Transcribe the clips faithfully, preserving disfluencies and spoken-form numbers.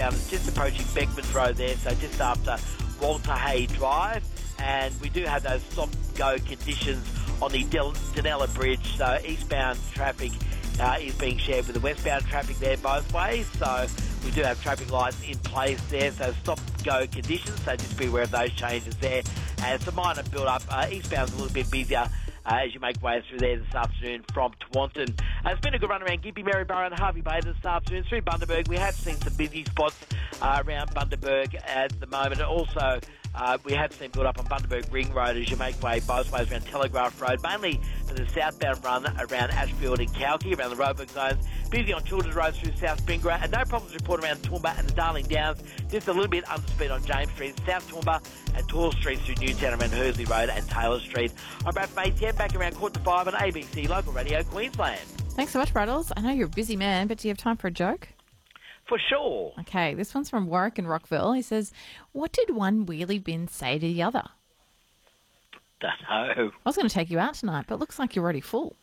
eastbound. It's just approaching Beckman's Road there, so just after Walter Hay Drive. And we do have those stop-go conditions on the Del- Danella Bridge, so eastbound traffic uh, is being shared with the westbound traffic there both ways, so we do have traffic lights in place there, so stop-go conditions, so just be aware of those changes there. And some minor build-up. Uh, eastbound's a little bit busier uh, as you make way through there this afternoon from Taunton. Uh, it's been a good run around Gympie, Maryborough and Harvey Bay this afternoon. Through Bundaberg, we have seen some busy spots uh, around Bundaberg at the moment. Also, uh, we have seen build-up on Bundaberg Ring Road as you make way both ways around Telegraph Road, mainly for the southbound run around Ashfield and Kalki, around the Roebuck zones. Busy on Children's Road through South Spingra, and no problems reported around Toowoomba and the Darling Downs. Just a little bit under speed on James Street, South Toowoomba and Tall Street through Newtown around Hursley Road and Taylor Street. I'm Brad from A T M, back around quarter to five on A B C Local Radio Queensland. Thanks so much, Braddles. I know you're a busy man, but do you have time for a joke? For sure. Okay, this one's from Warwick in Rockville. He says, what did one wheelie bin say to the other? Don't know. I was going to take you out tonight, but looks like you're already full.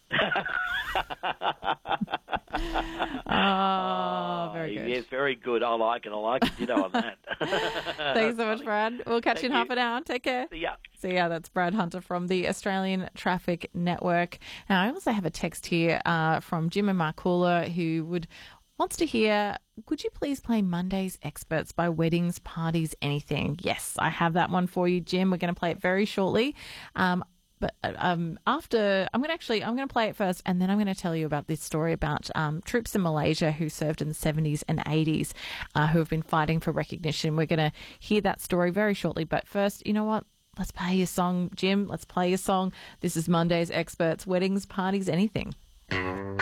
Oh, very good. Yes, very good. I like it. I like it. Ditto on that. Thanks so much, Brad. We'll catch Thank you in you. half an hour. Take care. See ya. See ya. That's Brad Hunter from the Australian Traffic Network. Now, I also have a text here uh, from Jim and Markula who would wants to hear, could you please play Monday's Experts by Weddings, Parties, Anything? Yes, I have that one for you, Jim. We're going to play it very shortly. Um, But um, after, I'm going to actually, I'm going to play it first, and then I'm going to tell you about this story about um, troops in Malaysia who served in the seventies and eighties uh, who have been fighting for recognition. We're going to hear that story very shortly. But first, you know what? Let's play your song, Jim. Let's play your song. This is Monday's Experts, Weddings, Parties, Anything.